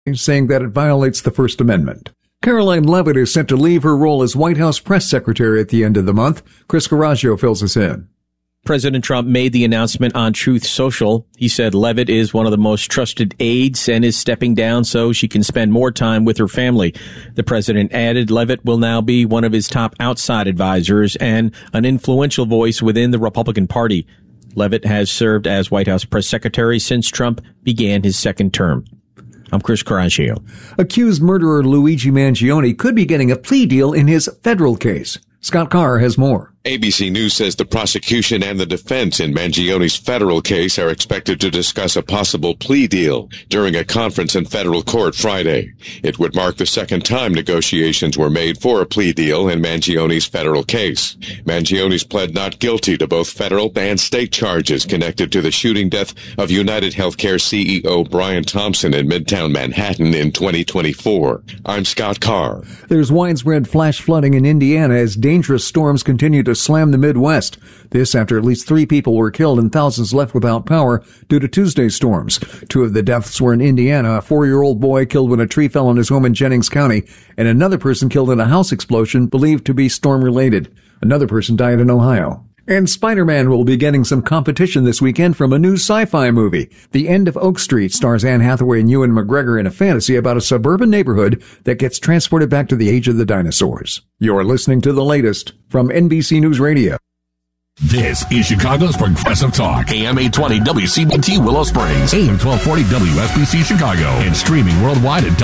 saying that it violates the First Amendment. Caroline Leavitt is set to leave her role as White House press secretary at the end of the month. Chris Carragio fills us in. President Trump made the announcement on Truth Social. He said Leavitt is one of the most trusted aides and is stepping down so she can spend more time with her family. The president added Leavitt will now be one of his top outside advisors and an influential voice within the Republican Party. Leavitt has served as White House press secretary since Trump began his second term. I'm Chris Carragio. Accused murderer Luigi Mangione could be getting a plea deal in his federal case. Scott Carr has more. ABC News says the prosecution and the defense in Mangione's federal case are expected to discuss a possible plea deal during a conference in federal court Friday. It would mark the second time negotiations were made for a plea deal in Mangione's federal case. Mangione's pled not guilty to both federal and state charges connected to the shooting death of United Healthcare CEO Brian Thompson in Midtown Manhattan in 2024. I'm Scott Carr. There's widespread flash flooding in Indiana as dangerous storms continue to slam the Midwest. This after at least 3 people were killed and thousands left without power due to Tuesday's storms. 2 of the deaths were in Indiana, a 4-year-old boy killed when a tree fell on his home in Jennings County, and another person killed in a house explosion believed to be storm-related. Another person died in Ohio. And Spider-Man will be getting some competition this weekend from a new sci-fi movie. The End of Oak Street stars Anne Hathaway and Ewan McGregor in a fantasy about a suburban neighborhood that gets transported back to the age of the dinosaurs. You're listening to the latest from NBC News Radio. This is Chicago's Progressive Talk. AM 820 WCPT Willow Springs. AM 1240 WSBC Chicago. And streaming worldwide at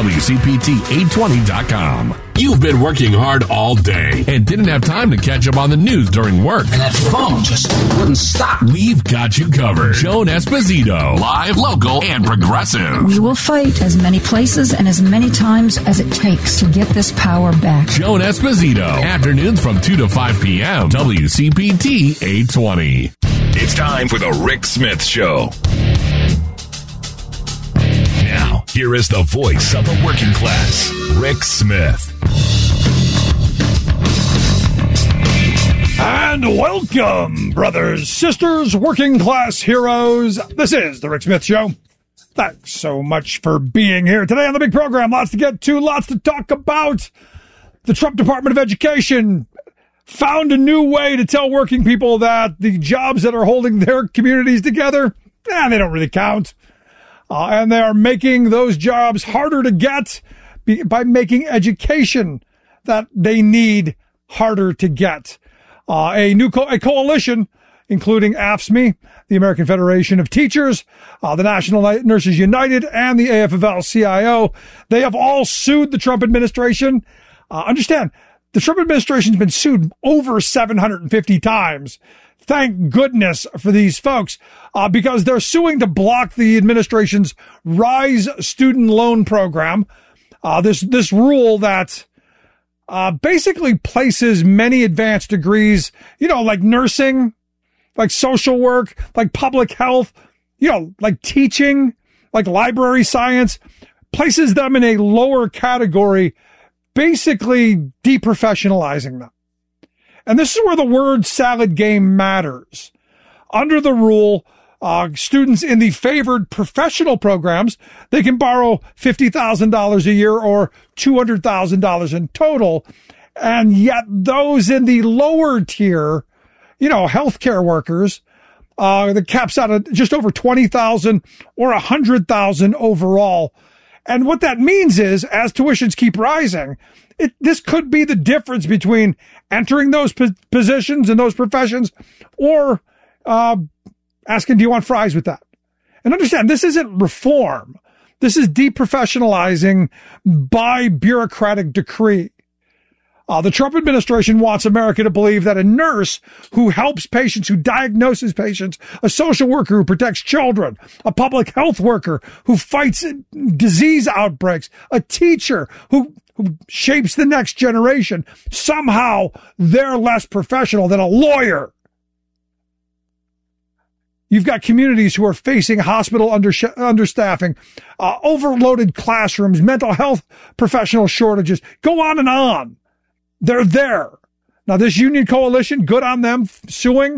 WCPT820.com. You've been working hard all day and didn't have time to catch up on the news during work. And that phone just wouldn't stop. We've got you covered. Joan Esposito. Live, local, and progressive. We will fight as many places and as many times as it takes to get this power back. Joan Esposito. Afternoons from 2 to 5 p.m. WCPT 820. It's time for the Rick Smith Show. Now, here is the voice of the working class, Rick Smith. And welcome, brothers, sisters, working class heroes. This is the Rick Smith Show. Thanks so much for being here today on the big program. Lots to get to, lots to talk about. The Trump Department of Education found a new way to tell working people that the jobs that are holding their communities together, they don't really count. And they are making those jobs harder to get by making education that they need harder to get. A coalition, including AFSCME, the American Federation of Teachers, the National Nurses United, and the AFL-CIO, they have all sued the Trump administration. Understand, the Trump administration's been sued over 750 times. Thank goodness for these folks, because they're suing to block the administration's RISE student loan program. This rule that basically places many advanced degrees, like nursing, like social work, like public health, like teaching, like library science, places them in a lower category, basically deprofessionalizing them. And this is where the word salad game matters. Under the rule, students in the favored professional programs, they can borrow $50,000 a year or $200,000 in total. And yet those in the lower tier, healthcare workers, the caps out at just over $20,000 or $100,000 overall. And what that means is, as tuitions keep rising, this could be the difference between entering those positions and those professions or asking, do you want fries with that? And understand, this isn't reform. This is deprofessionalizing by bureaucratic decree. The Trump administration wants America to believe that a nurse who helps patients, who diagnoses patients, a social worker who protects children, a public health worker who fights disease outbreaks, a teacher who shapes the next generation, somehow they're less professional than a lawyer. You've got communities who are facing hospital understaffing, overloaded classrooms, mental health professional shortages. Go on and on. They're there. Now, this union coalition, good on them suing.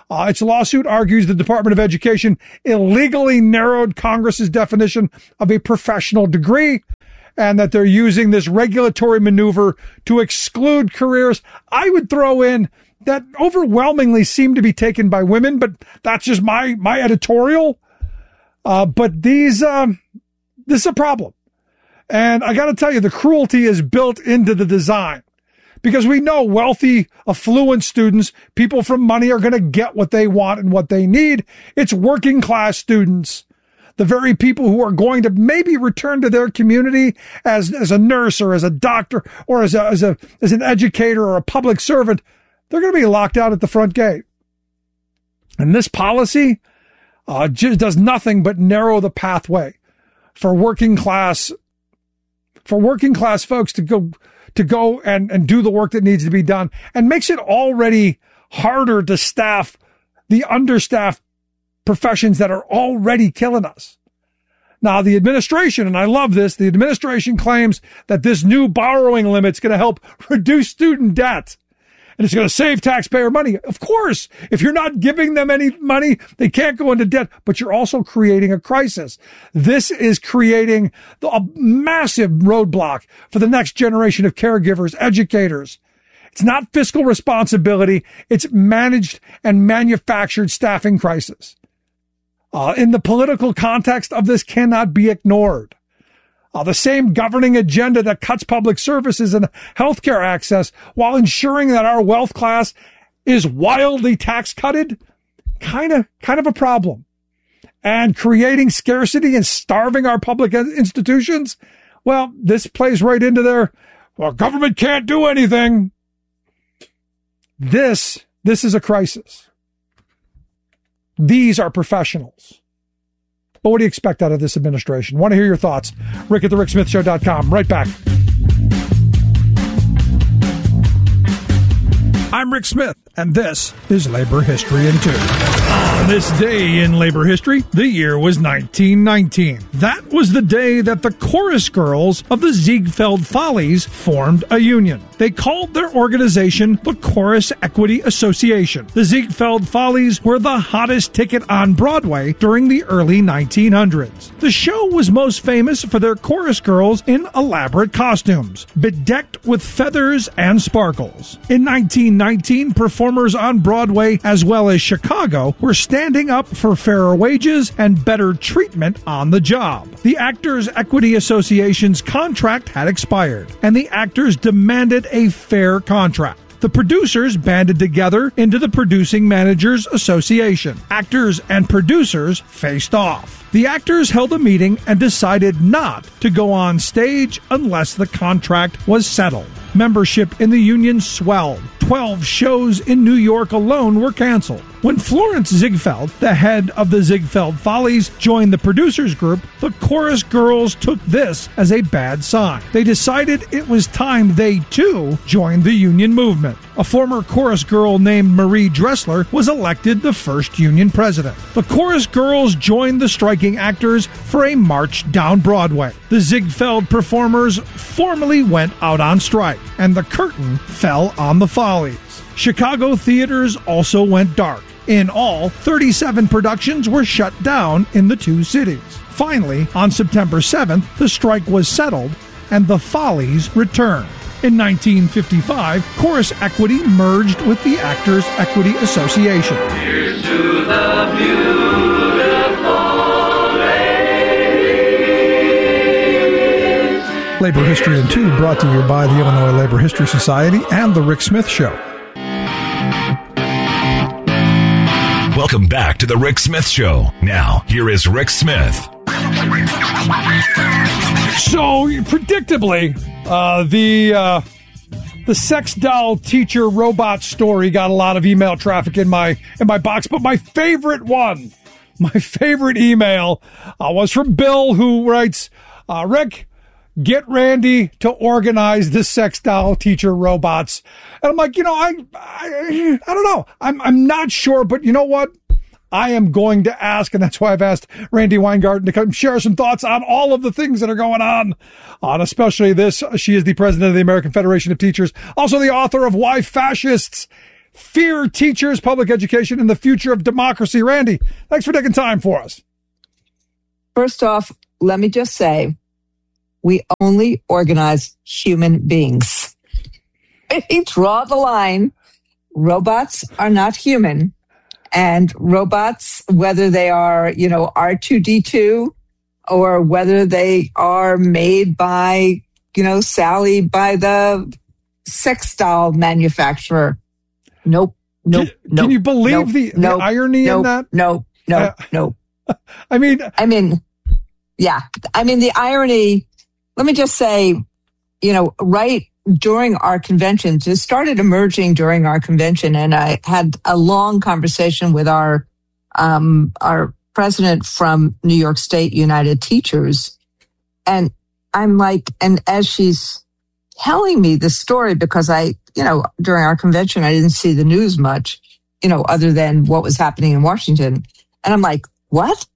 Its lawsuit argues the Department of Education illegally narrowed Congress's definition of a professional degree and that they're using this regulatory maneuver to exclude careers. I would throw in that overwhelmingly seem to be taken by women, but that's just my editorial. But this is a problem. And I got to tell you, the cruelty is built into the design. Because we know wealthy, affluent students, people from money, are going to get what they want and what they need. It's working class students, the very people who are going to maybe return to their community as a nurse or as a doctor or as an educator or a public servant. They're going to be locked out at the front gate. And this policy just does nothing but narrow the pathway for working class folks to go and do the work that needs to be done, and makes it already harder to staff the understaffed professions that are already killing us. Now, the administration, and I love this, the administration claims that this new borrowing limit's going to help reduce student debt. And it's going to save taxpayer money. Of course, if you're not giving them any money, they can't go into debt, but you're also creating a crisis. This is creating a massive roadblock for the next generation of caregivers, educators. It's not fiscal responsibility. It's managed and manufactured staffing crisis. In the political context of this cannot be ignored. The same governing agenda that cuts public services and healthcare access while ensuring that our wealth class is wildly tax cutted, kind of a problem. And creating scarcity and starving our public institutions, well, this plays right into their, well, government can't do anything. This is a crisis. These are professionals. But what do you expect out of this administration? Want to hear your thoughts? Rick at thericksmithshow.com. Right back. I'm Rick Smith, and this is Labor History in 2. On this day in labor history, the year was 1919. That was the day that the chorus girls of the Ziegfeld Follies formed a union. They called their organization the Chorus Equity Association. The Ziegfeld Follies were the hottest ticket on Broadway during the early 1900s. The show was most famous for their chorus girls in elaborate costumes, bedecked with feathers and sparkles. In 1919, performers on Broadway as well as Chicago were standing up for fairer wages and better treatment on the job. The Actors Equity Association's contract had expired, and the actors demanded a fair contract. The producers banded together into the Producing Managers Association. Actors and producers faced off. The actors held a meeting and decided not to go on stage unless the contract was settled. Membership in the union swelled. 12 shows in New York alone were canceled. When Florence Ziegfeld, the head of the Ziegfeld Follies, joined the producers group, the chorus girls took this as a bad sign. They decided it was time they, too, joined the union movement. A former chorus girl named Marie Dressler was elected the first union president. The chorus girls joined the striking actors for a march down Broadway. The Ziegfeld performers formally went out on strike, and the curtain fell on the Follies. Chicago theaters also went dark. In all, 37 productions were shut down in the two cities. Finally, on September 7th, the strike was settled and the Follies returned. In 1955, Chorus Equity merged with the Actors Equity Association. Here's to the beautiful ladies. Labor History in 2 brought to you by the Illinois Labor History Society and The Rick Smith Show. Welcome back to the Rick Smith Show. Now, here is Rick Smith. So, predictably, the sex doll teacher robot story got a lot of email traffic in my box, but my favorite email was from Bill, who writes, Rick, get Randy to organize the sex doll teacher robots. And I'm like, I don't know. I'm not sure, but you know what? I am going to ask, and that's why I've asked Randy Weingarten to come share some thoughts on all of the things that are going on especially this. She is the president of the American Federation of Teachers, also the author of Why Fascists fear teachers, public education, and the future of democracy. Randy, thanks for taking time for us. First off, let me just say, we only organize human beings. We draw the line. Robots are not human. And robots, whether they are, R2-D2 or whether they are made by, Sally, by the sex doll manufacturer. Nope. Can you believe the irony in that? No. I mean, yeah. I mean, the irony, let me just say, right during our convention, it started emerging during our convention, and I had a long conversation with our president from New York State United Teachers. And I'm like, and as she's telling me the story, because during our convention, I didn't see the news much, other than what was happening in Washington. And I'm like, what?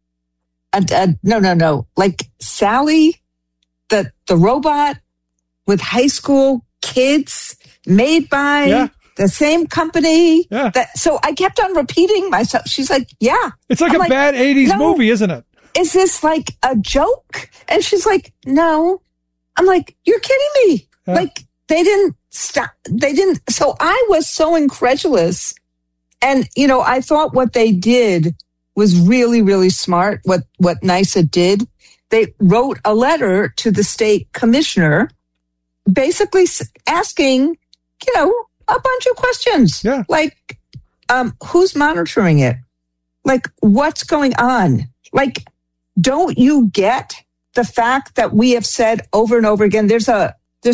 No. Like Sally, the robot with high school kids made by the same company. Yeah. So I kept on repeating myself. She's like, yeah. It's like I'm bad 80s movie, isn't it? Is this like a joke? And she's like, no. I'm like, you're kidding me. Yeah. Like they didn't stop. They didn't. So I was so incredulous. And, I thought what they did was really, really smart. What NYSA did, they wrote a letter to the state commissioner, basically asking, a bunch of questions. Yeah. Like, who's monitoring it? Like, what's going on? Like, don't you get the fact that we have said over and over again, there's a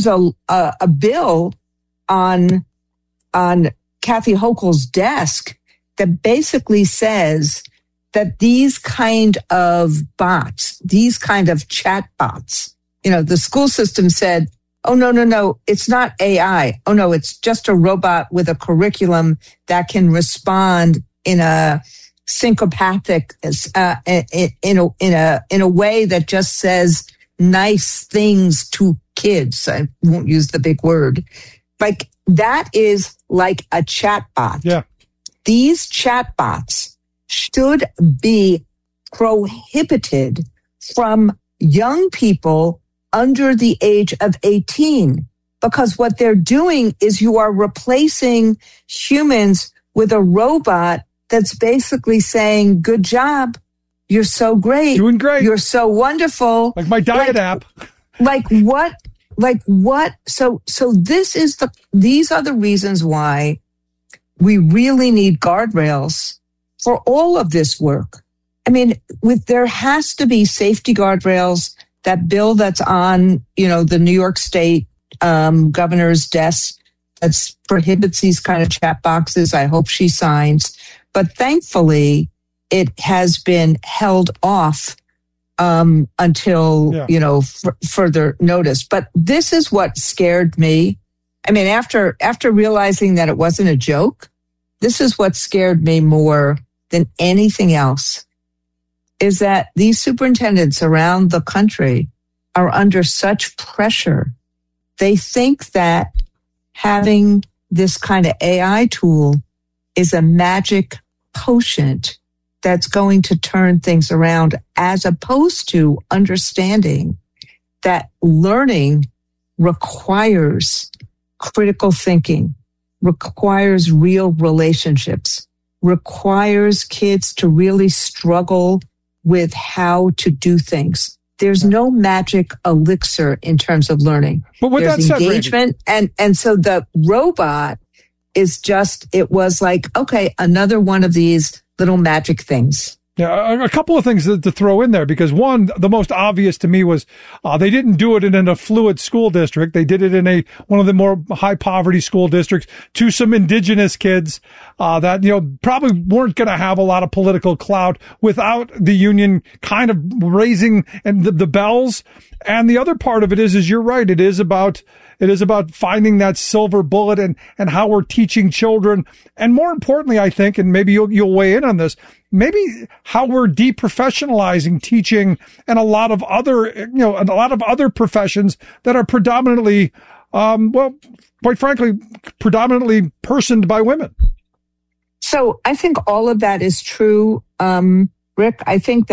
bill on Kathy Hochul's desk that basically says that these kind of bots, these kind of chat bots, the school system said, oh, no, it's not AI. Oh, no, it's just a robot with a curriculum that can respond in a syncopathic, in a way that just says nice things to kids. I won't use the big word. Like that is like a chat bot. Yeah. These chat bots should be prohibited from young people under the age of 18, because what they're doing is you are replacing humans with a robot that's basically saying, good job. You're so great. Doing great. You're so wonderful. Like my diet app. Like what? So these are the reasons why we really need guardrails for all of this work. I mean, there has to be safety guardrails. That bill that's on, the New York State governor's desk that prohibits these kind of chat boxes, I hope she signs. But thankfully, it has been held off until, further notice. But this is what scared me. I mean, after realizing that it wasn't a joke, this is what scared me more than anything else, is that these superintendents around the country are under such pressure. They think that having this kind of AI tool is a magic potion that's going to turn things around, as opposed to understanding that learning requires critical thinking, requires real relationships, requires kids to really struggle with how to do things. There's no magic elixir in terms of learning. But with There's that said, engagement, and so the robot is just, it was like, okay, another one of these little magic things. Yeah, a couple of things to throw in there, because one, the most obvious to me was they didn't do it in an affluent school district. They did it in one of the more high poverty school districts to some indigenous kids that probably weren't going to have a lot of political clout without the union kind of raising the bells. And the other part of it is you're right. It is about finding that silver bullet and how we're teaching children. And more importantly, I think, and maybe you'll weigh in on this, maybe how we're deprofessionalizing teaching and a lot of other professions that are predominantly, quite frankly, predominantly personed by women. So I think all of that is true, Rick. I think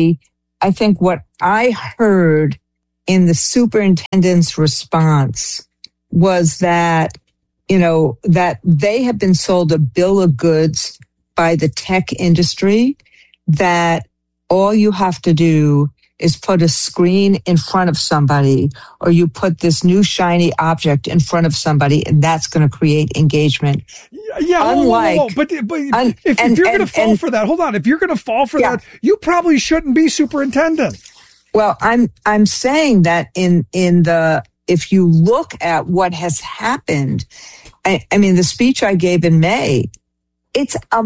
what I heard in the superintendent's response was that, that they have been sold a bill of goods by the tech industry, that all you have to do is put a screen in front of somebody, or you put this new shiny object in front of somebody, and that's going to create engagement. Yeah, whoa. But if you're going to fall for that, hold on. If you're going to fall for that, you probably shouldn't be superintendent. Well, I'm saying that if you look at what has happened, I mean, the speech I gave in May, it's a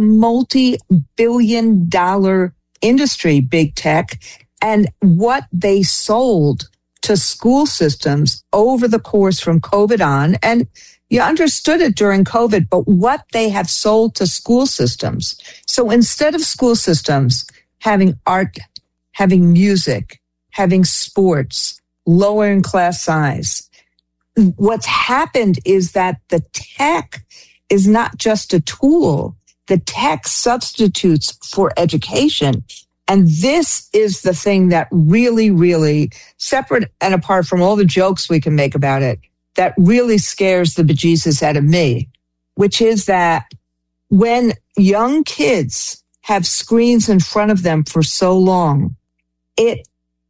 multi-billion-dollar industry, big tech, and what they sold to school systems over the course from COVID on, and you understood it during COVID, but what they have sold to school systems. So instead of school systems having art, having music, having sports, lowering class size, what's happened is that the tech is not just a tool. The tech substitutes for education. And this is the thing that really, really, separate and apart from all the jokes we can make about it, that really scares the bejesus out of me, which is that when young kids have screens in front of them for so long, it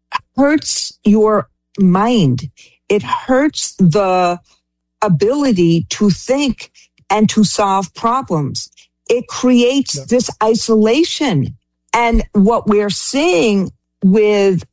hurts your mind. It hurts the ability to think and to solve problems. It creates this isolation. And what we're seeing with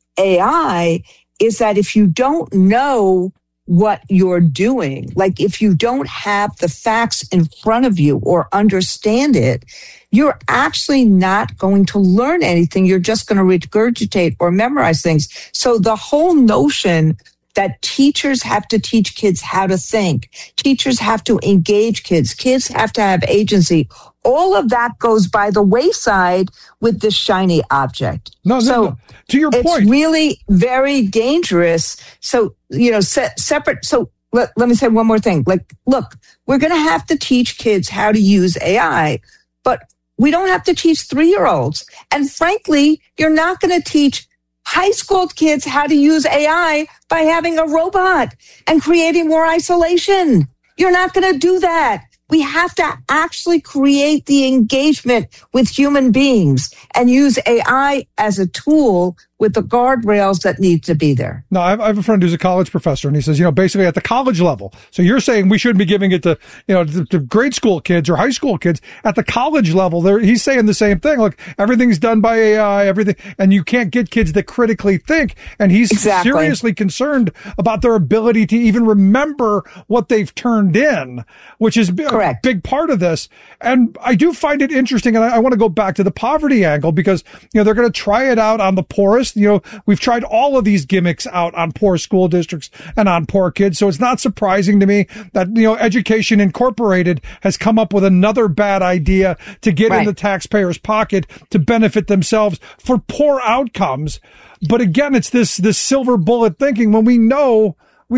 AI is that if you don't know what you're doing, like if you don't have the facts in front of you or understand it, you're actually not going to learn anything. You're just going to regurgitate or memorize things. So the whole notion that teachers have to teach kids how to think, teachers have to engage kids, kids have to have agency, all of that goes by the wayside with this shiny object. No. To your point, it's really very dangerous. So, separate. So let me say one more thing. Like, look, we're going to have to teach kids how to use AI, but we don't have to teach 3-year-olds. And frankly, you're not going to teach high school kids how to use AI by having a robot and creating more isolation. You're not going to do that. We have to actually create the engagement with human beings and use AI as a tool with the guardrails that need to be there. No, I have a friend who's a college professor, and he says, basically at the college level. So you're saying we shouldn't be giving it to, to grade school kids or high school kids. At the college level, he's saying the same thing. Look, everything's done by AI, everything, and you can't get kids that critically think. And he's seriously concerned about their ability to even remember what they've turned in, which is a big part of this. And I do find it interesting, and I want to go back to the poverty angle because, they're going to try it out on the poorest. We've tried all of these gimmicks out on poor school districts and on poor kids. So it's not surprising to me that, Education Incorporated has come up with another bad idea to get in the taxpayer's pocket to benefit themselves for poor outcomes. But again, it's this silver bullet thinking when we know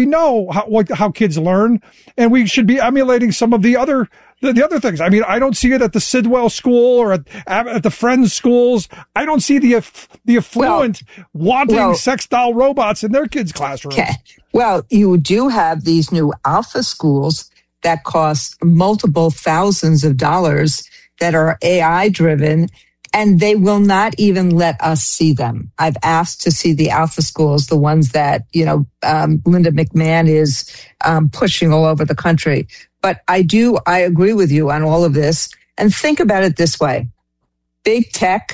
how kids learn, and we should be emulating some of the other things. I mean, I don't see it at the Sidwell School or at the Friends schools. I don't see the affluent wanting sex doll robots in their kids' classrooms. Okay. Well, you do have these new alpha schools that cost multiple thousands of dollars that are AI driven, and they will not even let us see them. I've asked to see the alpha schools, the ones that, Linda McMahon is pushing all over the country. But I agree with you on all of this. And think about it this way. The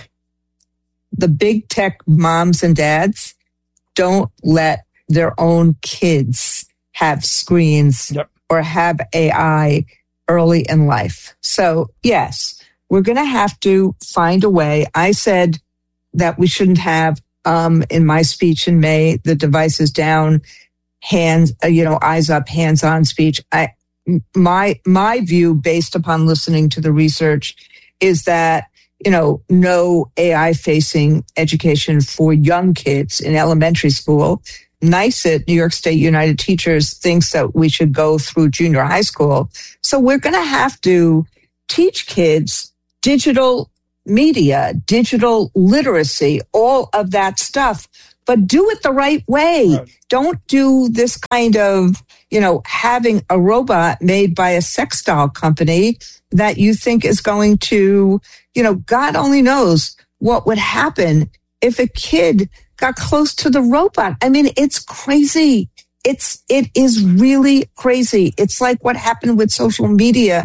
big tech moms and dads don't let their own kids have screens or have AI early in life. So yes, we're going to have to find a way. I said that we shouldn't have, in my speech in May, the devices down, hands, eyes up, hands on speech. My view, based upon listening to the research, is that, no AI facing education for young kids in elementary school. NYSUT, New York State United Teachers, thinks that we should go through junior high school. So we're going to have to teach kids digital media, digital literacy, all of that stuff, but do it the right way. Right. Don't do this kind of, having a robot made by a sex doll company that you think is going to, God only knows what would happen if a kid got close to the robot. I mean, it's crazy. It is really crazy. It's like what happened with social media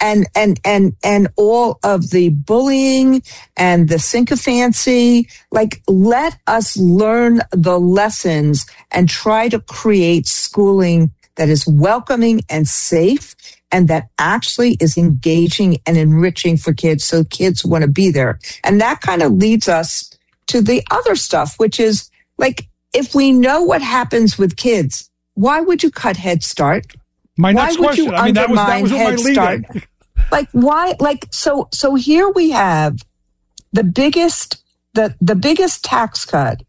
and all of the bullying and the sycophancy. Like, let us learn the lessons and try to create schooling that is welcoming and safe and that actually is engaging and enriching for kids so kids want to be there. And that kind of leads us to the other stuff, which is like, if we know what happens with kids, why would you cut Head Start? My next question. I mean, that was what my lead. Like, why? Like, so here we have the biggest tax cut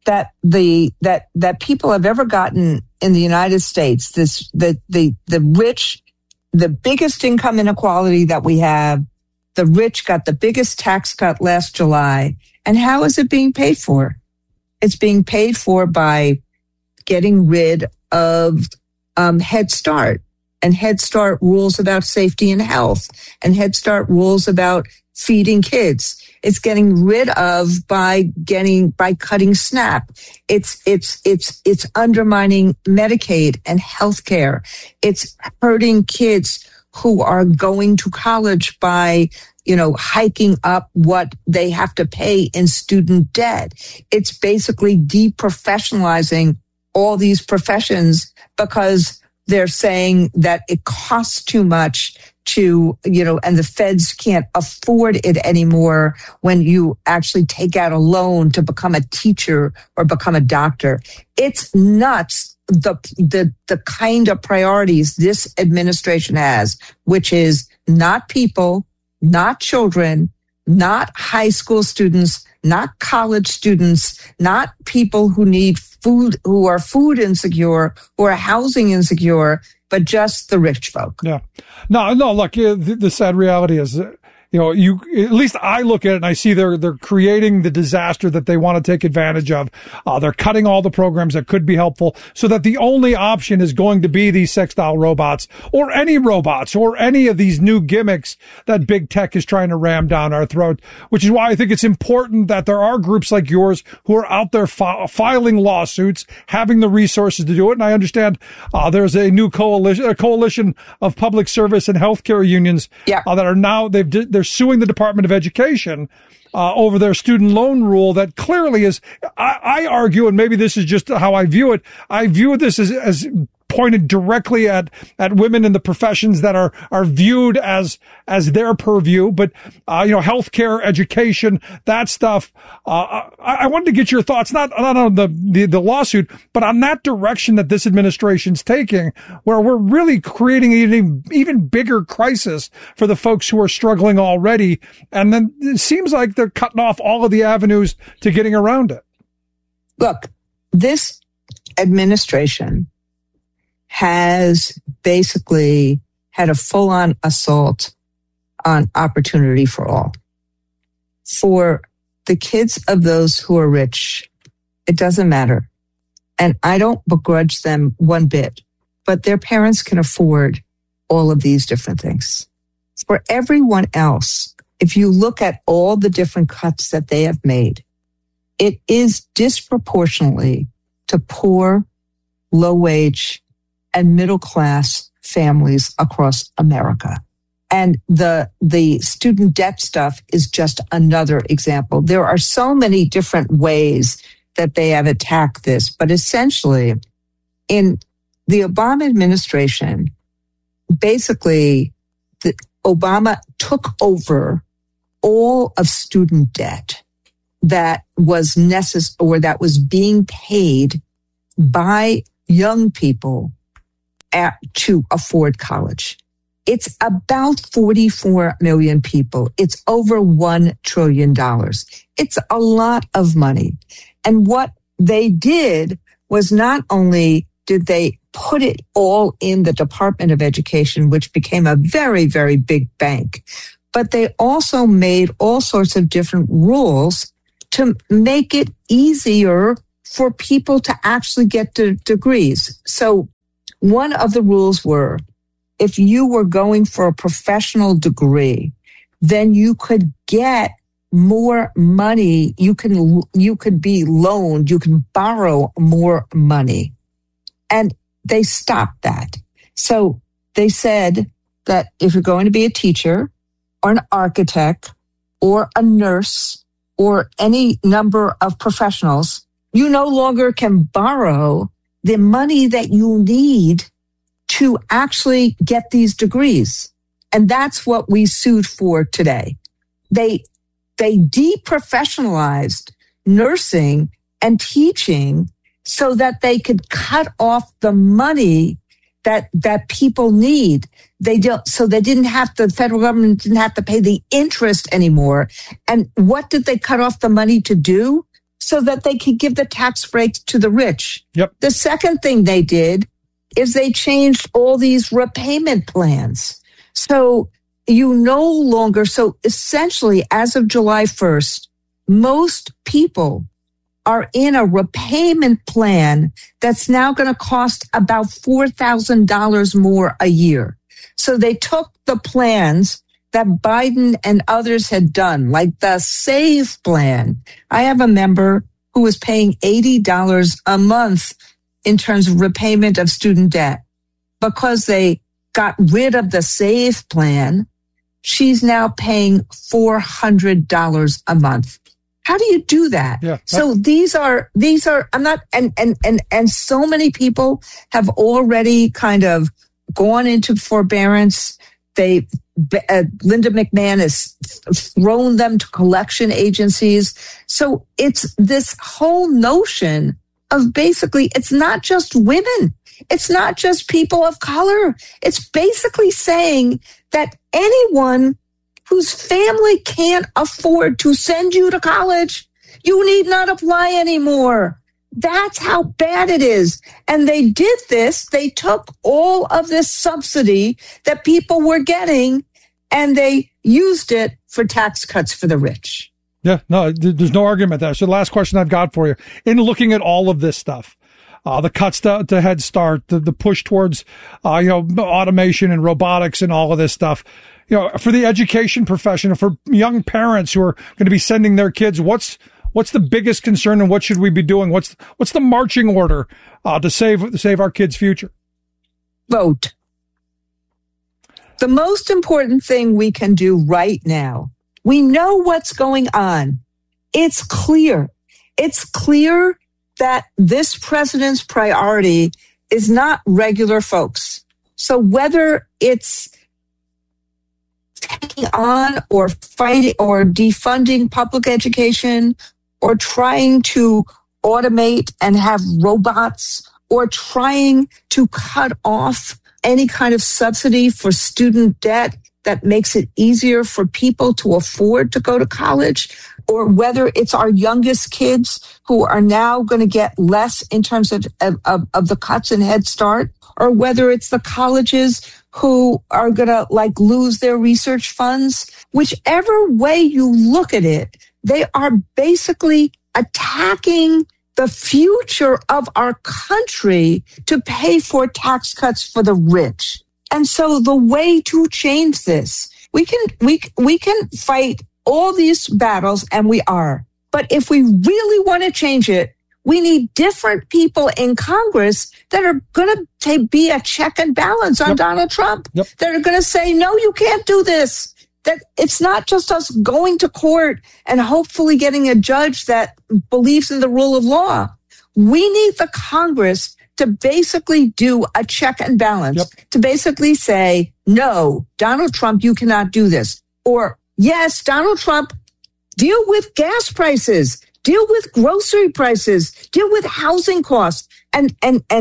that people have ever gotten in the United States. The rich, the biggest income inequality that we have. The rich got the biggest tax cut last July. And how is it being paid for? It's being paid for by getting rid of Head Start. And Head Start rules about safety and health. And Head Start rules about feeding kids. It's getting rid of by cutting SNAP. It's undermining Medicaid and healthcare. It's hurting kids who are going to college by hiking up what they have to pay in student debt. It's basically deprofessionalizing all these professions because they're saying that it costs too much to, and the feds can't afford it anymore when you actually take out a loan to become a teacher or become a doctor. It's nuts. The kind of priorities this administration has, which is not people, not children, not high school students, not college students, not people who need food, who are food insecure, who are housing insecure, but just the rich folk. Yeah. No, look, the sad reality is, at least I look at it and I see they're creating the disaster that they want to take advantage of. They're cutting all the programs that could be helpful so that the only option is going to be these sex doll robots or any of these new gimmicks that big tech is trying to ram down our throat, which is why I think it's important that there are groups like yours who are out there filing lawsuits, having the resources to do it. And I understand there's a new coalition of public service and healthcare unions that are now, they're suing the Department of Education over their student loan rule that clearly is, I argue, and maybe this is just how I view it, I view this as pointed directly at women in the professions that are viewed as their purview. But, healthcare, education, that stuff. I wanted to get your thoughts, not on the lawsuit, but on that direction that this administration's taking, where we're really creating an even bigger crisis for the folks who are struggling already. And then it seems like they're cutting off all of the avenues to getting around it. Look, this administration has basically had a full-on assault on opportunity for all. For the kids of those who are rich, it doesn't matter. And I don't begrudge them one bit, but their parents can afford all of these different things. For everyone else, if you look at all the different cuts that they have made, it is disproportionately to poor, low-wage, and middle-class families across America. And the student debt stuff is just another example. There are so many different ways that they have attacked this, but essentially, in the Obama administration, basically, Obama took over all of student debt that was necessary or that was being paid by young people to afford college. It's about 44 million people. It's over $1 trillion. It's a lot of money. And what they did was not only did they put it all in the Department of Education, which became a very, very big bank, but they also made all sorts of different rules to make it easier for people to actually get degrees. So one of the rules were, if you were going for a professional degree, then you could get more money. You could be loaned. You can borrow more money. And they stopped that. So they said that if you're going to be a teacher or an architect or a nurse or any number of professionals, you no longer can borrow the money that you need to actually get these degrees. And that's what we sued for today. They deprofessionalized nursing and teaching so that they could cut off the money that people need. The federal government didn't have to pay the interest anymore. And what did they cut off the money to do? So that they could give the tax breaks to the rich. Yep. The second thing they did is they changed all these repayment plans. So essentially, as of July 1st, most people are in a repayment plan that's now going to cost about $4,000 more a year. So they took the plans that Biden and others had done, like the SAVE plan. I have a member who was paying $80 a month in terms of repayment of student debt. Because they got rid of the SAVE plan, she's now paying $400 a month. How do you do that? Yeah, so these are, I'm not, and so many people have already kind of gone into forbearance. Linda McMahon has thrown them to collection agencies. So it's this whole notion of basically, it's not just women. It's not just people of color. It's basically saying that anyone whose family can't afford to send you to college, you need not apply anymore. That's how bad it is. And they did this. They took all of this subsidy that people were getting and they used it for tax cuts for the rich. Yeah, no, there's no argument there. So the last question I've got for you, in looking at all of this stuff, the cuts to Head Start, the push towards, automation and robotics and all of this stuff, for the education profession, for young parents who are going to be sending their kids, what's the biggest concern and what should we be doing? What's the marching order to save our kids' future? Vote. The most important thing we can do right now, we know what's going on. It's clear. It's clear that this president's priority is not regular folks. So whether it's taking on or fighting or defunding public education, or trying to automate and have robots, or trying to cut off any kind of subsidy for student debt that makes it easier for people to afford to go to college, or whether it's our youngest kids who are now going to get less in terms of the cuts in Head Start, or whether it's the colleges who are going to lose their research funds. Whichever way you look at it, they are basically attacking the future of our country to pay for tax cuts for the rich. And so the way to change this, we can fight all these battles, and we are. But if we really want to change it, we need different people in Congress that are going to be a check and balance on Donald Trump. That are going to say, no, you can't do this. That it's not just us going to court and hopefully getting a judge that believes in the rule of law. We need the Congress to basically do a check and balance, to basically say, no, Donald Trump, you cannot do this. Or, yes, Donald Trump, deal with gas prices, deal with grocery prices, deal with housing costs, and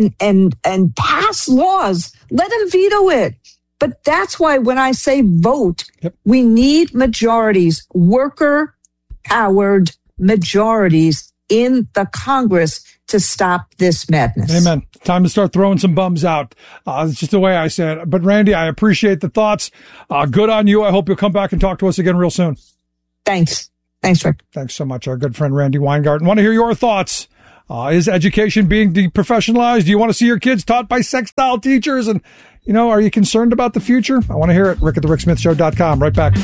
pass laws. Let him veto it. But that's why when I say vote, we need majorities, worker-powered majorities in the Congress to stop this madness. Amen. Time to start throwing some bums out. It's just the way I say it. But Randy, I appreciate the thoughts. Good on you. I hope you'll come back and talk to us again real soon. Thanks. Thanks, Rick. Thanks so much, our good friend Randy Weingarten. Want to hear your thoughts. Is education being deprofessionalized? Do you want to see your kids taught by sextile teachers? And, are you concerned about the future? I want to hear it. Rick at thericksmithshow.com. Right back.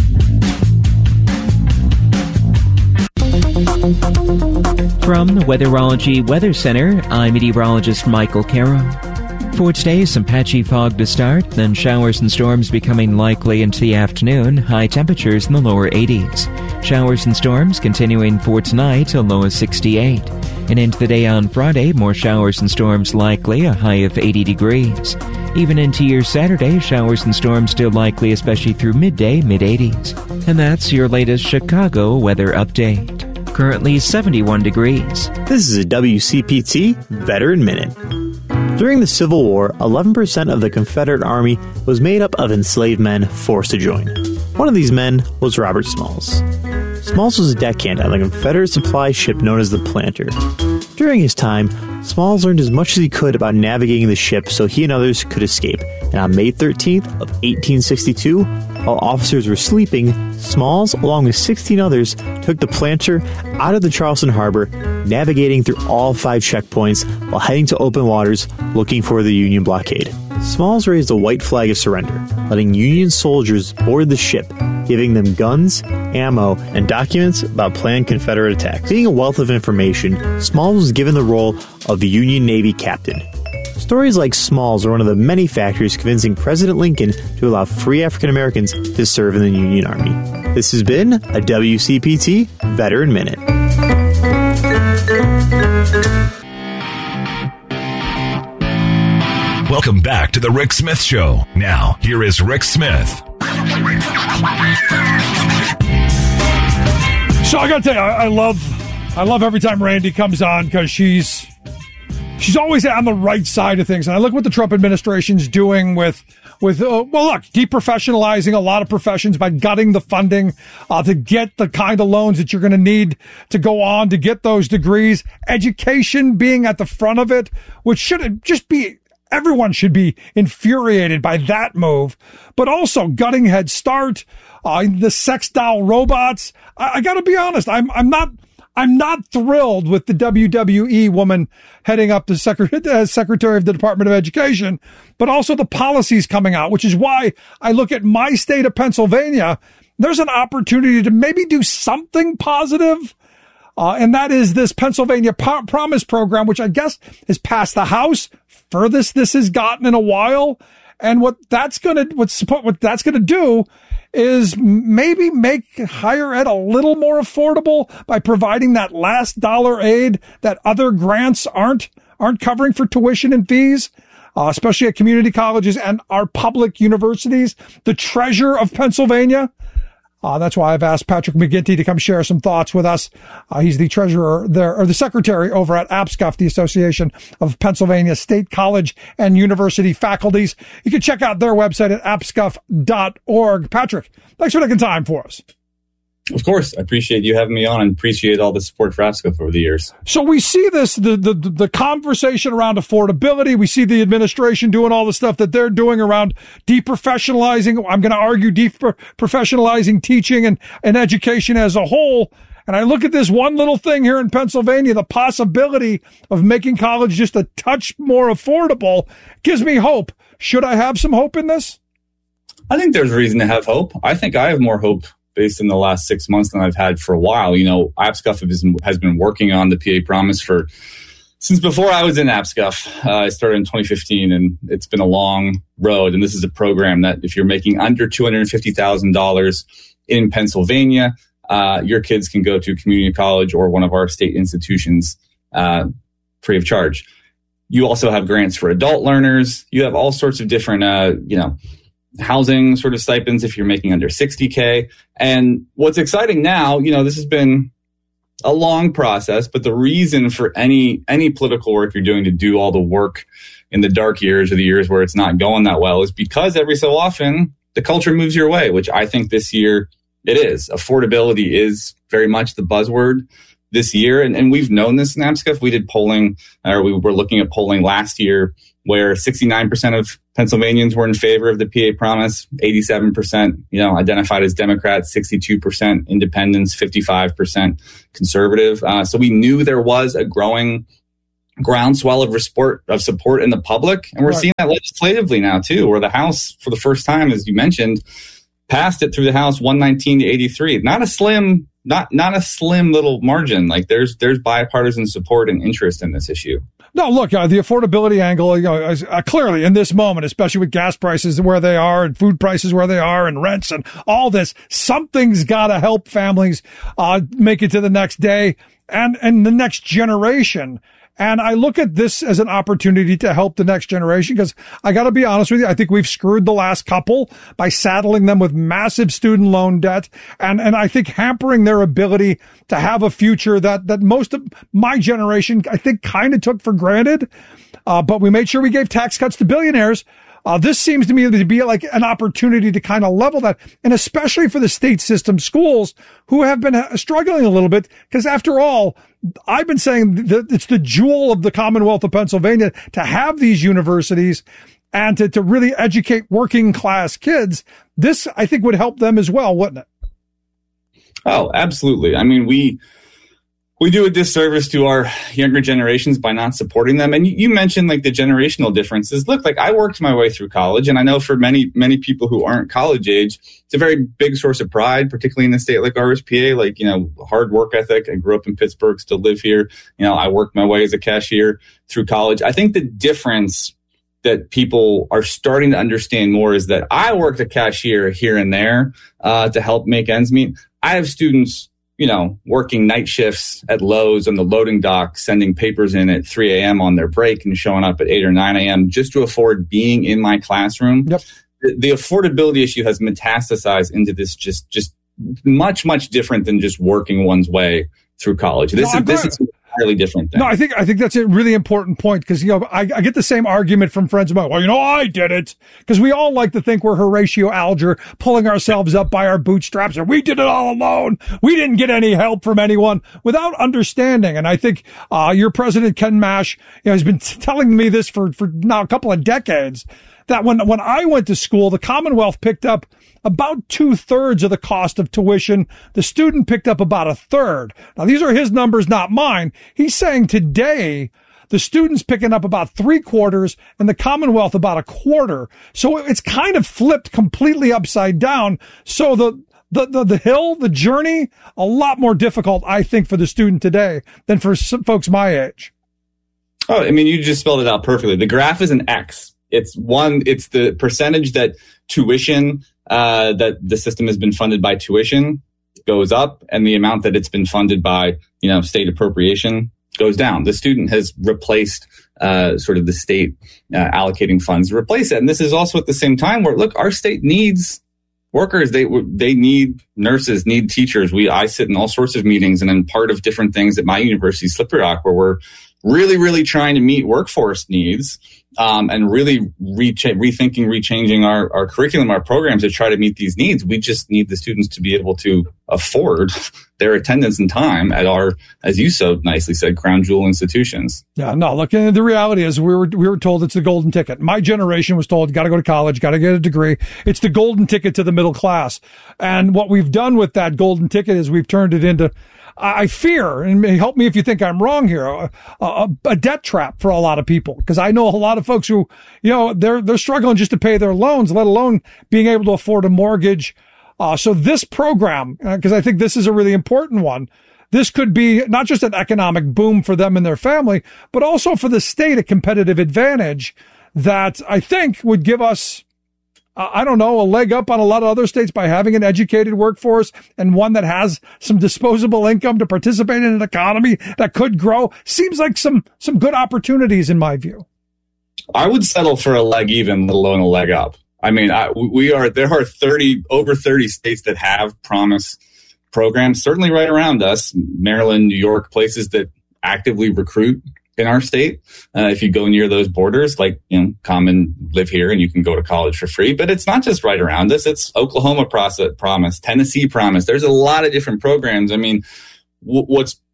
From the Weatherology Weather Center, I'm meteorologist Michael Caro. For today, some patchy fog to start, then showers and storms becoming likely into the afternoon, high temperatures in the lower 80s. Showers and storms continuing for tonight, a low of 68. And into the day on Friday, more showers and storms likely, a high of 80 degrees. Even into your Saturday, showers and storms still likely, especially through midday, mid-80s. And that's your latest Chicago weather update. Currently 71 degrees. This is a WCPT Veteran Minute. During the Civil War, 11% of the Confederate Army was made up of enslaved men forced to join. One of these men was Robert Smalls. Smalls was a deckhand on the Confederate supply ship known as the Planter. During his time, Smalls learned as much as he could about navigating the ship so he and others could escape. And on May 13th of 1862, while officers were sleeping, Smalls, along with 16 others, took the Planter out of the Charleston harbor, navigating through all 5 checkpoints while heading to open waters looking for the Union blockade. Smalls raised a white flag of surrender, letting Union soldiers board the ship, giving them guns, ammo, and documents about planned Confederate attacks. Being a wealth of information, Smalls was given the role of the Union Navy captain. Stories like Smalls are one of the many factors convincing President Lincoln to allow free African Americans to serve in the Union Army. This has been a WCPT Veteran Minute. Welcome back to the Rick Smith Show. Now, here is Rick Smith. So I got to tell you, I love every time Randy comes on because she's always on the right side of things. And I look what the Trump administration's doing with deprofessionalizing a lot of professions by gutting the funding to get the kind of loans that you're going to need to go on to get those degrees. Education being at the front of it, which should just be, everyone should be infuriated by that move. But also gutting Head Start, the sex doll robots. I got to be honest, I'm not thrilled with the WWE woman heading up the Secretary of the Department of Education, but also the policies coming out, which is why I look at my state of Pennsylvania. There's an opportunity to maybe do something positive, and that is this Pennsylvania Promise program, which I guess has passed the House, furthest this has gotten in a while. And what that's going to do is maybe make higher ed a little more affordable by providing that last dollar aid that other grants aren't covering for tuition and fees, especially at community colleges and our public universities. The treasurer of Pennsylvania. That's why I've asked Patrick McGinty to come share some thoughts with us. He's the treasurer there, or the secretary over at APSCUF, the Association of Pennsylvania State College and University Faculties. You can check out their website at apscuf.org. Patrick, thanks for taking time for us. Of course. I appreciate you having me on and appreciate all the support for APSCUF over the years. So we see this, the conversation around affordability. We see the administration doing all the stuff that they're doing around deprofessionalizing. I'm going to argue deprofessionalizing teaching and education as a whole. And I look at this one little thing here in Pennsylvania, the possibility of making college just a touch more affordable gives me hope. Should I have some hope in this? I think there's reason to have hope. I think I have more hope based in the last 6 months than I've had for a while. You know, APSCUF has been working on the PA Promise since before I was in APSCUF. I started in 2015, and it's been a long road. And this is a program that if you're making under $250,000 in Pennsylvania, your kids can go to community college or one of our state institutions free of charge. You also have grants for adult learners. You have all sorts of different, housing sort of stipends if you're making under $60K. And what's exciting now, this has been a long process, but the reason for any political work you're doing to do all the work in the dark years or the years where it's not going that well is because every so often the culture moves your way, which I think this year it is. Affordability is very much the buzzword this year. And we've known this in APSCUF. We did polling, or we were looking at polling last year where 69% of Pennsylvanians were in favor of the PA promise, 87%, identified as Democrats, 62% independents, 55% conservative. So we knew there was a growing groundswell of support in the public. And we're seeing that legislatively now too, where the House, for the first time, as you mentioned, passed it through the House 119 to 83. Not a slim little margin. Like there's bipartisan support and interest in this issue. No, look, the affordability angle, is, clearly in this moment, especially with gas prices where they are and food prices where they are and rents and all this, something's got to help families make it to the next day and the next generation. And I look at this as an opportunity to help the next generation because I got to be honest with you, I think we've screwed the last couple by saddling them with massive student loan debt and I think hampering their ability to have a future that most of my generation, I think, kind of took for granted. But we made sure we gave tax cuts to billionaires. This seems to me to be like an opportunity to kind of level that, and especially for the state system schools who have been struggling a little bit, because after all, I've been saying that it's the jewel of the Commonwealth of Pennsylvania to have these universities and to really educate working class kids. This, I think, would help them as well, wouldn't it? Oh, absolutely. I mean, we do a disservice to our younger generations by not supporting them. And you mentioned like the generational differences. Look, like I worked my way through college, and I know for many people who aren't college age, it's a very big source of pride, particularly in a state like ours, PA, like, hard work ethic. I grew up in Pittsburgh, still live here. I worked my way as a cashier through college. I think the difference that people are starting to understand more is that I worked a cashier here and there to help make ends meet. I have students working night shifts at Lowe's on the loading dock, sending papers in at 3 a.m. on their break and showing up at 8 or 9 a.m. just to afford being in my classroom. Yep. The affordability issue has metastasized into this just much, much different than just working one's way through college. This is entirely different thing. No, I think that's a really important point because, I get the same argument from friends of mine. Well, I did it, because we all like to think we're Horatio Alger pulling ourselves up by our bootstraps, and we did it all alone. We didn't get any help from anyone, without understanding. And I think your president, Ken Mash, has been telling me this for now a couple of decades, that when I went to school, the Commonwealth picked up about 2/3 of the cost of tuition. The student picked up about 1/3. Now, these are his numbers, not mine. He's saying today the student's picking up about 3/4 and the Commonwealth about 1/4. So it's kind of flipped completely upside down. So the hill, the journey, a lot more difficult, I think, for the student today than for some folks my age. Oh, I mean, you just spelled it out perfectly. The graph is an X. It's the percentage that tuition, that the system has been funded by tuition goes up, and the amount that it's been funded by, state appropriation goes down. The student has replaced, sort of the state, allocating funds to replace it. And this is also at the same time where, look, our state needs workers. They need nurses, need teachers. I sit in all sorts of meetings and I'm part of different things at my university, Slippery Rock, where we're really, really trying to meet workforce needs, and really rethinking, rechanging our curriculum, our programs to try to meet these needs. We just need the students to be able to afford their attendance and time at our, as you so nicely said, crown jewel institutions. Yeah, no, look, the reality is we were told it's the golden ticket. My generation was told, got to go to college, got to get a degree. It's the golden ticket to the middle class. And what we've done with that golden ticket is we've turned it into, I fear, and help me if you think I'm wrong here, a debt trap for a lot of people. Because I know a lot of folks who, they're struggling just to pay their loans, let alone being able to afford a mortgage. So this program, because I think this is a really important one, this could be not just an economic boom for them and their family, but also for the state, a competitive advantage that I think would give us, a leg up on a lot of other states by having an educated workforce and one that has some disposable income to participate in an economy that could grow. Seems like some good opportunities in my view. I would settle for a leg even, let alone a leg up. I mean, there are over 30 states that have promise programs, certainly right around us, Maryland, New York, places that actively recruit in our state. If you go near those borders, like, come and live here and you can go to college for free. But it's not just right around us. It's Oklahoma promise, Tennessee promise. There's a lot of different programs. I mean, what's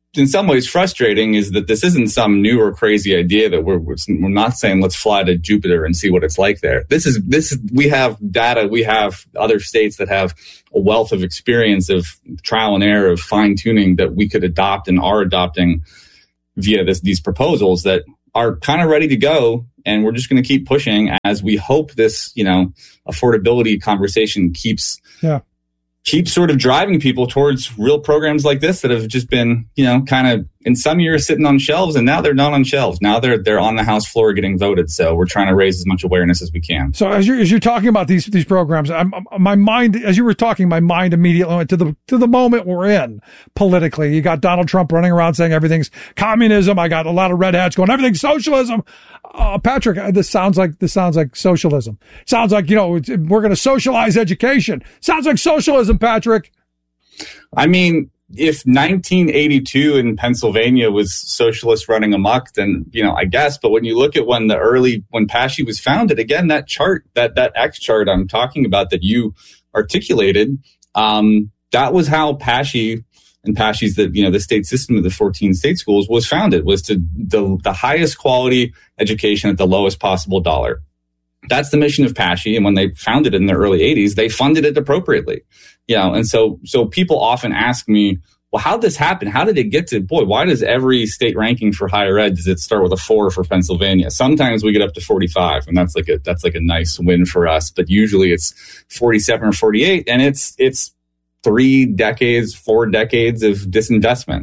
in some ways frustrating is that this isn't some new or crazy idea that we're not saying let's fly to Jupiter and see what it's like there. We have data. We have other states that have a wealth of experience of trial and error, of fine tuning that we could adopt and are adopting via these proposals that are kind of ready to go. And we're just going to keep pushing as we hope this, affordability conversation keeps sort of driving people towards real programs like this that have just been, kind of in some years sitting on shelves, and now they're not on shelves. Now they're on the House floor getting voted. So we're trying to raise as much awareness as we can. So as you're talking about these programs, my mind, as you were talking, my mind immediately went to the moment we're in politically. You got Donald Trump running around saying everything's communism. I got a lot of red hats going, everything's socialism. Patrick, this sounds like socialism. Sounds like, we're going to socialize education. Sounds like socialism, Patrick. I mean, if 1982 in Pennsylvania was socialists running amok, then, I guess. But when you look at when PASHE was founded, again, that chart, that X chart I'm talking about that you articulated, that was how PASHE and PASHE's the state system of the 14 state schools was founded, was to the highest quality education at the lowest possible dollar. That's the mission of PASHE. And when they founded it in the early 80s, they funded it appropriately. And so people often ask me, well, how'd this happen? How did it get to, why does every state ranking for higher ed, does it start with a 4 for Pennsylvania? Sometimes we get up to 45, and that's like a nice win for us. But usually it's 47 or 48, and it's 4 decades of disinvestment.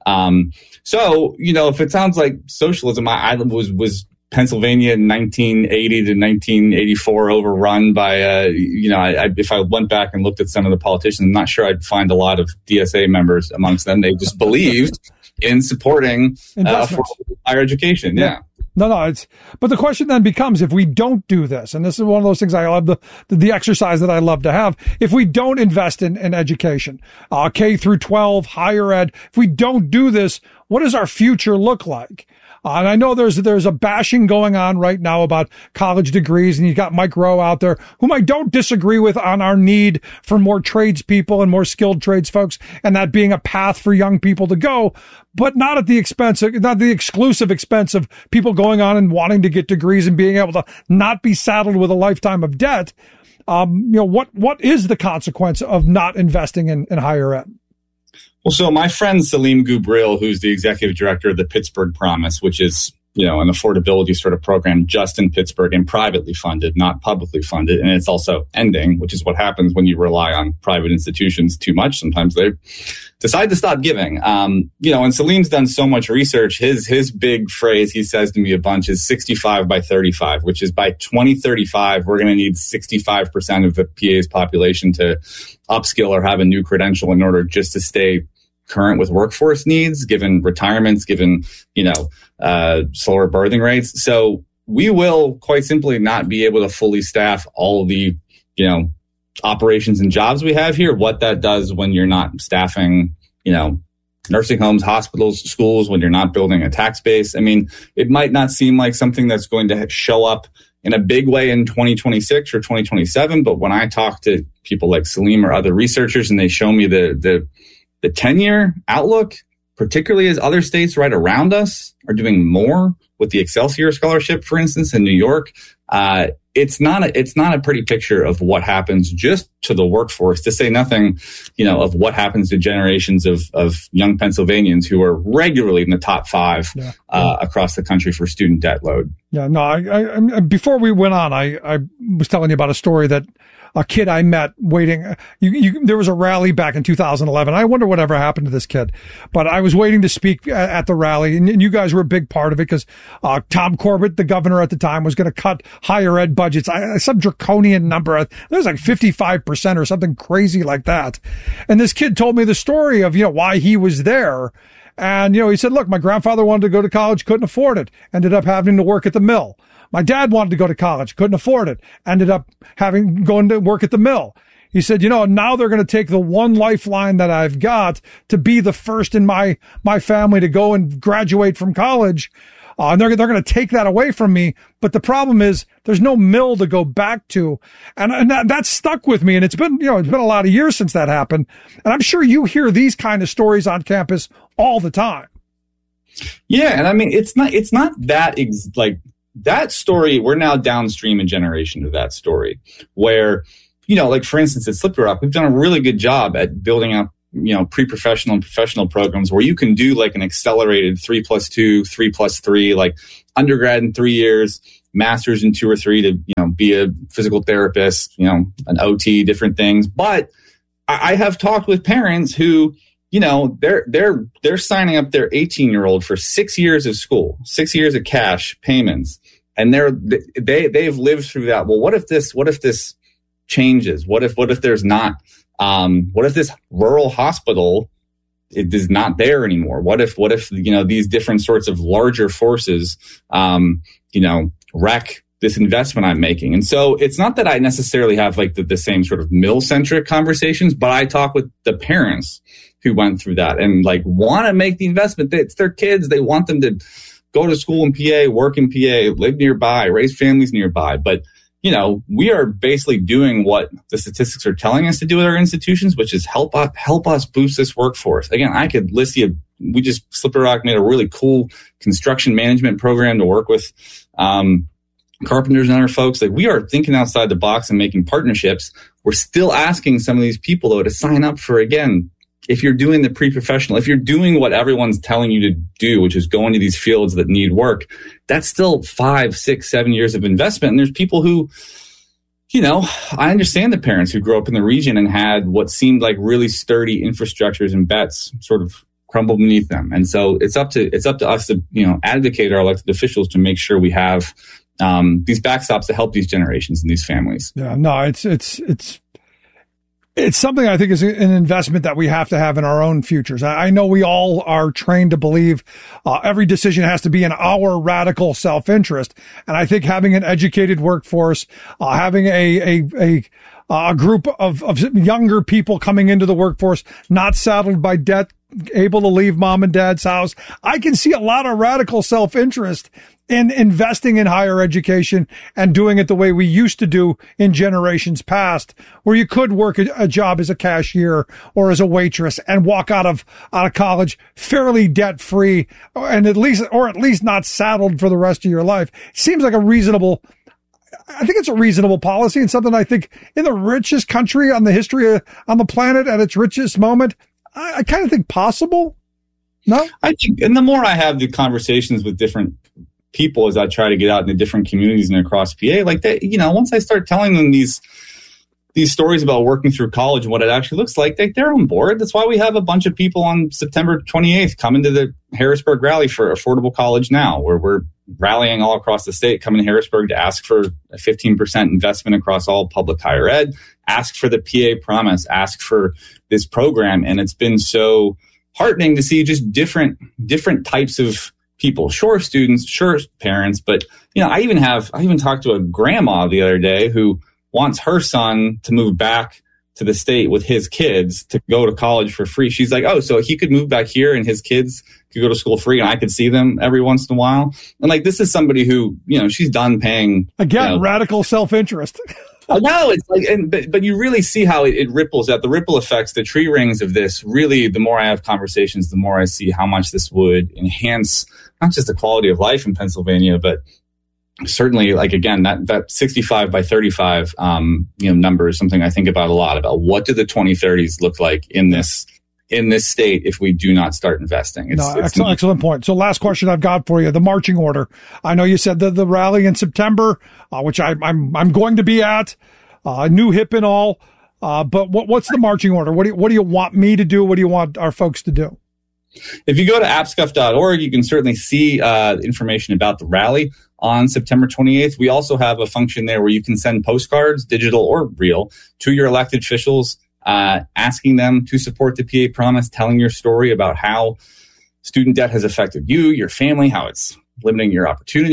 So, if it sounds like socialism, I was Pennsylvania in 1980 to 1984 overrun by, if I went back and looked at some of the politicians, I'm not sure I'd find a lot of DSA members amongst them. They just believed in supporting higher education. Yeah. No, but the question then becomes, if we don't do this, and this is one of those things I love, the exercise that I love to have, if we don't invest in education, K through 12, higher ed, if we don't do this, what does our future look like? And I know there's a bashing going on right now about college degrees, and you got Mike Rowe out there, whom I don't disagree with on our need for more tradespeople and more skilled trades folks, and that being a path for young people to go, but not at the exclusive expense of people going on and wanting to get degrees and being able to not be saddled with a lifetime of debt. What is the consequence of not investing in higher ed? Well, so my friend Salim Gubril, who's the executive director of the Pittsburgh Promise, which is, an affordability sort of program just in Pittsburgh and privately funded, not publicly funded. And it's also ending, which is what happens when you rely on private institutions too much. Sometimes they decide to stop giving. And Salim's done so much research. His big phrase he says to me a bunch is 65 by 35, which is by 2035, we're going to need 65% of the PA's population to upskill or have a new credential in order just to stay current with workforce needs, given retirements, given, slower birthing rates. So we will quite simply not be able to fully staff all the, operations and jobs we have here. What that does when you're not staffing, nursing homes, hospitals, schools, when you're not building a tax base. I mean, it might not seem like something that's going to show up in a big way in 2026 or 2027. But when I talk to people like Salim or other researchers and they show me the 10-year outlook, particularly as other states right around us are doing more with the Excelsior Scholarship, for instance, in New York, it's not a pretty picture of what happens just to the workforce, to say nothing, of what happens to generations of young Pennsylvanians who are regularly in the top 5 across the country for student debt load. Yeah, no, I before we went on, I was telling you about a story that a kid I met waiting. There was a rally back in 2011. I wonder whatever happened to this kid, but I was waiting to speak at the rally, and you guys were a big part of it because Tom Corbett, the governor at the time, was going to cut higher ed budgets. Some draconian number. It was like 55% or something crazy like that. And this kid told me the story of why he was there. And he said, look, my grandfather wanted to go to college, couldn't afford it, ended up having to work at the mill. My dad wanted to go to college, couldn't afford it, ended up going to work at the mill. He said, now they're going to take the one lifeline that I've got to be the first in my family to go and graduate from college. And they're going to take that away from me. But the problem is there's no mill to go back to. And that stuck with me. And it's been a lot of years since that happened. And I'm sure you hear these kind of stories on campus all the time. Yeah. And I mean, it's not that that story. We're now downstream a generation of that story where, like for instance, at Slippery Rock, we've done a really good job at building up, pre-professional and professional programs where you can do like an accelerated 3+2, 3+3, like undergrad in 3 years, master's in 2 or 3 to, be a physical therapist, an OT, different things. But I have talked with parents who, they're signing up their 18-year-old for 6 years of school, 6 years of cash payments. And they've lived through that. Well, what if this changes? What if there's not? What if this rural hospital is not there anymore? What if these different sorts of larger forces, wreck this investment I'm making? And so it's not that I necessarily have like the same sort of mill-centric conversations, but I talk with the parents who went through that and like want to make the investment. It's their kids. They want them to go to school in PA, work in PA, live nearby, raise families nearby. But we are basically doing what the statistics are telling us to do with our institutions, which is help us boost this workforce. Again, I could list you. Slippery Rock made a really cool construction management program to work with carpenters and other folks. Like we are thinking outside the box and making partnerships. We're still asking some of these people though to sign up for, again, if you're doing the pre-professional, if you're doing what everyone's telling you to do, which is go into these fields that need work, that's still 5, 6, 7 years of investment. And there's people who, I understand the parents who grew up in the region and had what seemed like really sturdy infrastructures and bets sort of crumble beneath them. And so it's up to us to, advocate our elected officials to make sure we have these backstops to help these generations and these families. Yeah, no, it's something I think is an investment that we have to have in our own futures. I know we all are trained to believe every decision has to be in our radical self-interest. And I think having an educated workforce, having a group of younger people coming into the workforce, not saddled by debt, able to leave mom and dad's house. I can see a lot of radical self-interest in investing in higher education and doing it the way we used to do in generations past, where you could work a job as a cashier or as a waitress and walk out of college fairly debt free and at least not saddled for the rest of your life. Seems like I think it's a reasonable policy and something I think in the richest country on the planet at its richest moment, I kind of think possible. No? I think, and the more I have the conversations with different people as I try to get out into different communities and across PA, like they, once I start telling them these stories about working through college and what it actually looks like, they're on board. That's why we have a bunch of people on September 28th coming to the Harrisburg rally for Affordable College Now, where we're rallying all across the state, coming to Harrisburg to ask for a 15% investment across all public higher ed, ask for the PA Promise, ask for this program. And it's been so heartening to see just different types of people, sure students, sure parents, but I even talked to a grandma the other day who wants her son to move back to the state with his kids to go to college for free. She's like, oh, so he could move back here and his kids could go to school free and I could see them every once in a while. And like, this is somebody who, she's done paying. Again, radical self-interest. No, it's like, but you really see how it ripples out. The ripple effects, the tree rings of this. Really, the more I have conversations, the more I see how much this would enhance not just the quality of life in Pennsylvania, but certainly, like again, that 65 by 35 number is something I think about a lot. About what do the 2030s look like in this state if we do not start investing? Excellent point. So last question I've got for you, the marching order. I know you said the rally in September, which I'm going to be at, new hip and all. But what's the marching order? What do you want me to do? What do you want our folks to do? If you go to apscuff.org, you can certainly see information about the rally on September 28th. We also have a function there where you can send postcards, digital or real, to your elected officials, asking them to support the PA Promise, telling your story about how student debt has affected you, your family, how it's limiting your opportunities.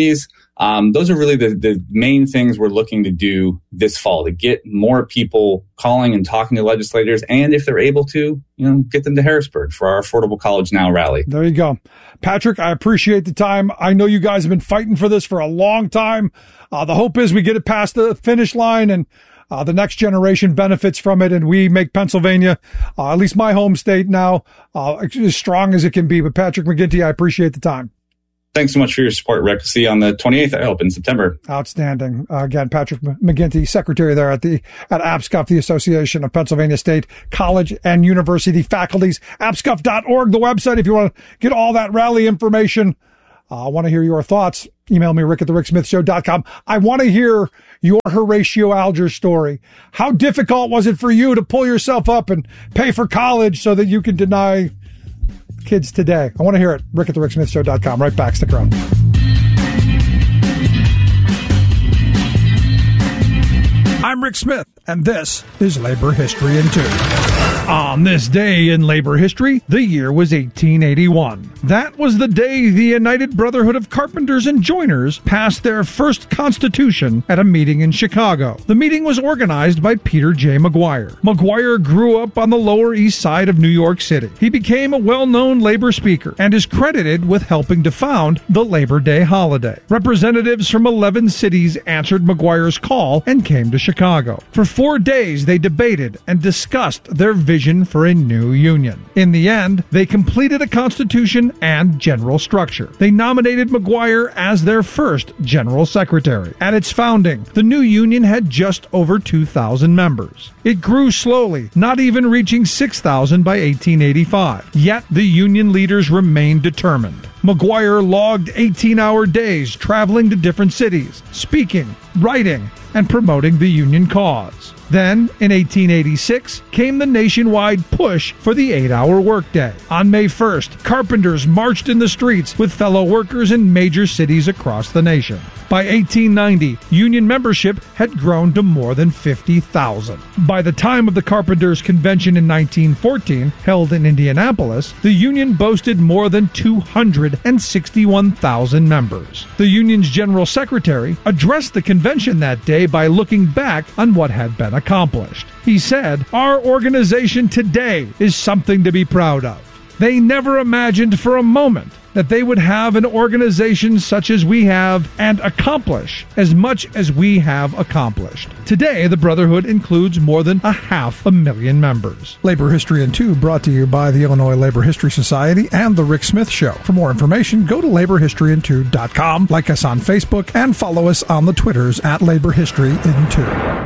Those are really the main things we're looking to do this fall, to get more people calling and talking to legislators, and if they're able to, get them to Harrisburg for our Affordable College Now rally. There you go. Patrick, I appreciate the time. I know you guys have been fighting for this for a long time. The hope is we get it past the finish line and the next generation benefits from it, and we make Pennsylvania, at least my home state now, as strong as it can be. But Patrick McGinty, I appreciate the time. Thanks so much for your support, Rick. See you on the 28th, I hope, in September. Outstanding. Again, Patrick McGinty, secretary there at APSCUF, the Association of Pennsylvania State College and University Faculties. APSCUF.org, the website, if you want to get all that rally information. I want to hear your thoughts. Email me, rick@thericksmithshow.com. I want to hear your Horatio Alger story. How difficult was it for you to pull yourself up and pay for college so that you can deny kids today? I want to hear it. rick@thericksmithshow.com. Right back. Stick around. I'm Rick Smith, and this is Labor History in 2. On this day in labor history, the year was 1881. That was the day the United Brotherhood of Carpenters and Joiners passed their first constitution at a meeting in Chicago. The meeting was organized by Peter J. McGuire. McGuire grew up on the Lower East Side of New York City. He became a well-known labor speaker and is credited with helping to found the Labor Day holiday. Representatives from 11 cities answered McGuire's call and came to Chicago. For 4 days, they debated and discussed their vision for a new union. In the end, they completed a constitution and general structure. They nominated McGuire as their first general secretary. At its founding, the new union had just over 2,000 members. It grew slowly, not even reaching 6,000 by 1885. Yet the union leaders remained determined. McGuire logged 18-hour days traveling to different cities, speaking, writing, and promoting the union cause. Then, in 1886, came the nationwide push for the 8-hour workday. On May 1st, carpenters marched in the streets with fellow workers in major cities across the nation. By 1890, union membership had grown to more than 50,000. By the time of the Carpenters' Convention in 1914, held in Indianapolis, the union boasted more than 261,000 members. The union's general secretary addressed the convention that day by looking back on what had been accomplished. He said, "Our organization today is something to be proud of." They never imagined for a moment that they would have an organization such as we have and accomplish as much as we have accomplished. Today, the Brotherhood includes more than 500,000 members. Labor History in 2 brought to you by the Illinois Labor History Society and The Rick Smith Show. For more information, go to laborhistoryin2.com, like us on Facebook, and follow us on the Twitters at Labor History in 2.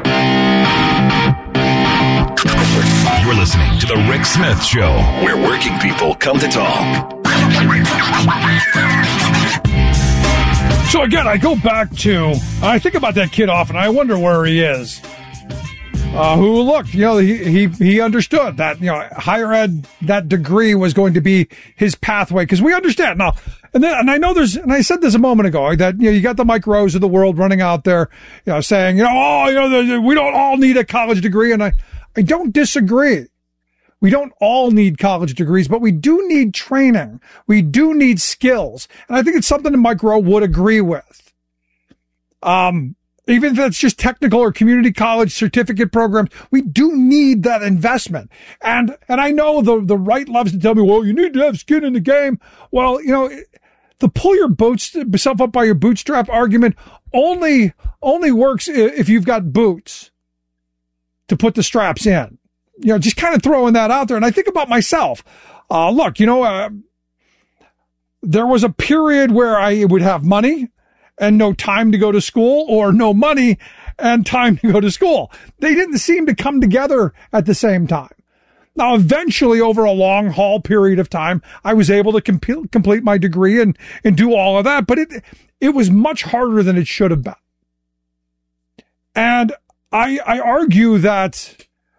You're listening to The Rick Smith Show, where working people come to talk. So again, I go back to, I think about that kid often. I wonder where he is. Who looked, he understood that, higher ed, that degree was going to be his pathway. Because we understand now. And I know and I said this a moment ago, that, you got the Mike Rowe's of the world running out there, saying, we don't all need a college degree. And I don't disagree. We don't all need college degrees, but we do need training. We do need skills. And I think it's something that Mike Rowe would agree with. Even if it's just technical or community college certificate programs, we do need that investment. And I know the right loves to tell me, well, you need to have skin in the game. Well, the pull yourself up by your bootstrap argument only works if you've got boots to put the straps in. Just kind of throwing that out there. And I think about myself. Look, there was a period where I would have money and no time to go to school, or no money and time to go to school. They didn't seem to come together at the same time. Now, eventually, over a long haul period of time, I was able to complete my degree and do all of that. But it was much harder than it should have been. And I argue that,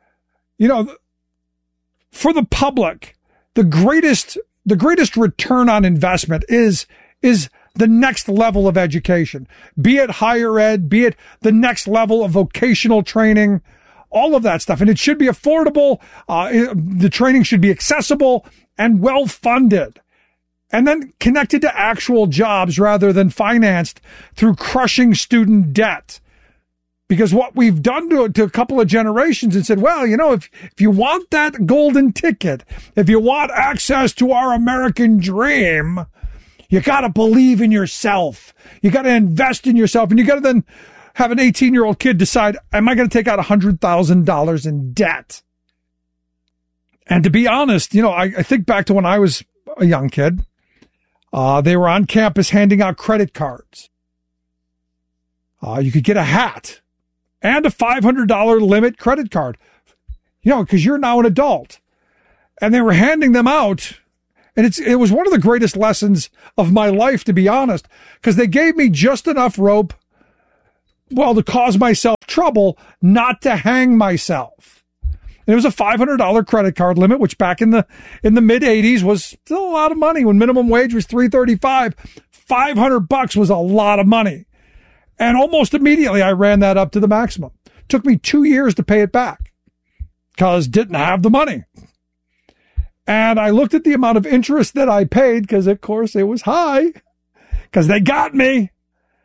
for the public, the greatest return on investment is the next level of education, be it higher ed, be it the next level of vocational training, all of that stuff. And it should be affordable. The training should be accessible and well funded. and then connected to actual jobs rather than financed through crushing student debt. Because what we've done to a couple of generations and said, well, you know, if you want that golden ticket, if you want access to our American dream, you got to believe in yourself. You got to invest in yourself. And you got to then have an 18-year-old kid decide, am I going to take out $100,000 in debt? And to be honest, you know, I think back to when I was a young kid. They were on campus handing out credit cards. You could get a hat and a $500 limit credit card, you know, because you're now an adult. And they were handing them out. And it was one of the greatest lessons of my life, to be honest, because they gave me just enough rope, well, to cause myself trouble, not to hang myself. And it was a $500 credit card limit, which back in the mid 80s was still a lot of money. When minimum wage was $3.35, $500 was a lot of money. And almost immediately I ran that up to the maximum. Took me 2 years to pay it back because didn't have the money. And I looked at the amount of interest that I paid because, of course, it was high because they got me.